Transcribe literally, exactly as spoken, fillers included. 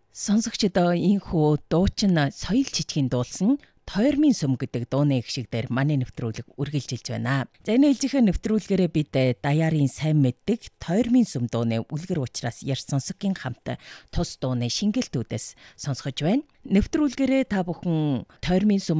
Сонсогчдоо инхүү дуучин соёл чичгийн дуулсан Тойрмын сүм гэдэг дууны гişиг дээр манай нэвтрүүлэг үргэлжилж байна. За энэ ээлжийнхээ нэвтрүүлгээрээ бид даяарын сайн мэддэг Тойрмын сүм дууны үлгэр учраас Яр Сонсогийн хамт тус дууны шингэлтүүдээс сонсгож байна. Нэвтрүүлгээрээ та бүхэн Тойрмын сүм